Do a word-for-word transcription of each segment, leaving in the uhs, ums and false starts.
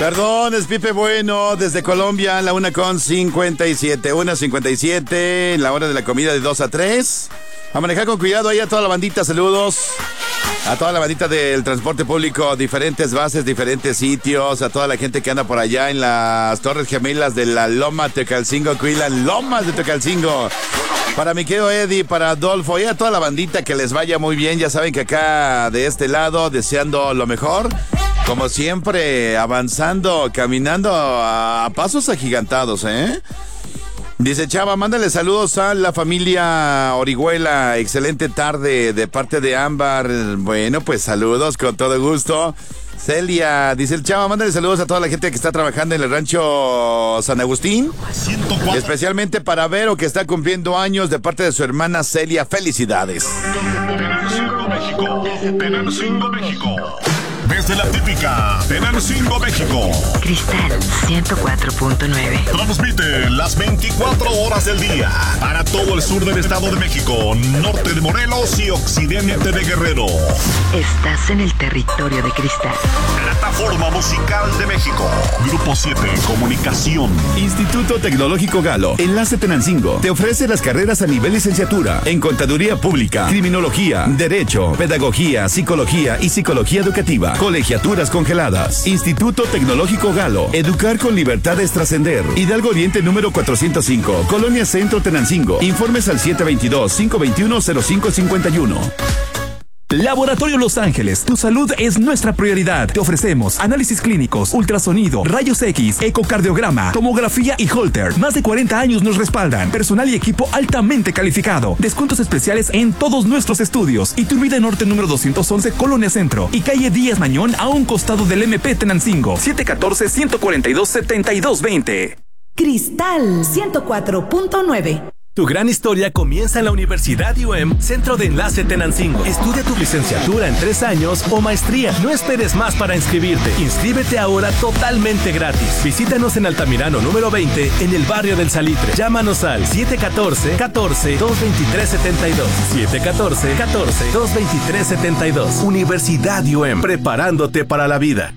Perdón, es Pipe Bueno, desde Colombia, la una con cincuenta y siete. una cincuenta y siete, la hora de la comida de dos a tres. A manejar con cuidado ahí a toda la bandita, saludos. A toda la bandita del transporte público, diferentes bases, diferentes sitios. A toda la gente que anda por allá en las Torres Gemelas de la Loma Tecalcingo, Cuilan, Lomas de Tecalcingo. Para mi querido Eddie, para Adolfo y a toda la bandita que les vaya muy bien. Ya saben que acá de este lado, deseando lo mejor. Como siempre, avanzando, caminando a pasos agigantados, ¿eh? Dice Chava, mándale saludos a la familia Orihuela. Excelente tarde de parte de Ámbar. Bueno, pues saludos con todo gusto. Celia, dice el Chava, mándale saludos a toda la gente que está trabajando en el rancho San Agustín. ciento cuatro. Especialmente para Vero, que está cumpliendo años de parte de su hermana Celia. Felicidades. Tenancingo, México. Tenancingo, México. Desde la típica Tenancingo, México. Cristal ciento cuatro punto nueve. Transmite las veinticuatro horas del día para todo el sur del Estado de México, norte de Morelos y occidente de Guerrero. Estás en el territorio de Cristal. Plataforma Musical de México. Grupo siete, Comunicación. Instituto Tecnológico Galo, Enlace Tenancingo, te ofrece las carreras a nivel licenciatura en Contaduría Pública, Criminología, Derecho, Pedagogía, Psicología y Psicología Educativa. Colegiaturas congeladas. Instituto Tecnológico Galo. Educar con libertad es trascender. Hidalgo Oriente número cuatrocientos cinco. Colonia Centro Tenancingo. Informes al siete dos dos, cinco dos uno, cero cinco cinco uno. Laboratorio Los Ángeles, tu salud es nuestra prioridad. Te ofrecemos análisis clínicos, ultrasonido, rayos X, ecocardiograma, tomografía y Holter. Más de cuarenta años nos respaldan. Personal y equipo altamente calificado. Descuentos especiales en todos nuestros estudios. Iturbide Norte número doscientos once, Colonia Centro. Y calle Díaz Mañón a un costado del M P Tenancingo. siete uno cuatro, uno cuatro dos, siete dos dos cero. Cristal ciento cuatro punto nueve. Tu gran historia comienza en la Universidad I U E M, Centro de Enlace Tenancingo. Estudia tu licenciatura en tres años o maestría. No esperes más para inscribirte. Inscríbete ahora totalmente gratis. Visítanos en Altamirano número veinte, en el barrio del Salitre. Llámanos al siete uno cuatro, uno cuatro dos, dos tres siete dos. siete uno cuatro, uno cuatro dos, dos tres siete dos. Universidad I U E M, preparándote para la vida.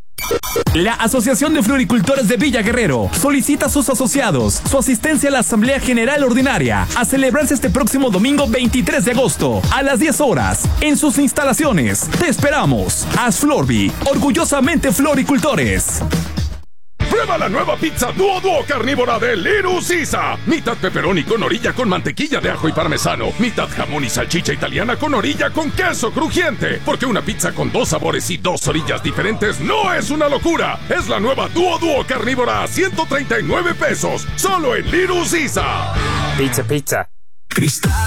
La Asociación de Floricultores de Villa Guerrero solicita a sus asociados su asistencia a la Asamblea General Ordinaria a celebrarse este próximo domingo veintitrés de agosto a las diez horas en sus instalaciones. Te esperamos. Asflorbi, orgullosamente floricultores. Prueba la nueva pizza Duo Duo carnívora de Little Caesar. Mitad pepperoni con orilla con mantequilla de ajo y parmesano. Mitad jamón y salchicha italiana con orilla con queso crujiente. Porque una pizza con dos sabores y dos orillas diferentes no es una locura. Es la nueva Duo Duo carnívora a ciento treinta y nueve pesos. Solo en Little Caesar. Pizza, pizza. Cristal.